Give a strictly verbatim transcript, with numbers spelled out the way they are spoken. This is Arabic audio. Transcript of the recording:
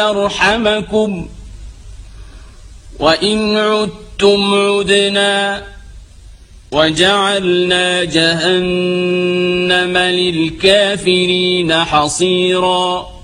يرحمكم وإن عدتم عدنا وجعلنا جهنم للكافرين حصيرا.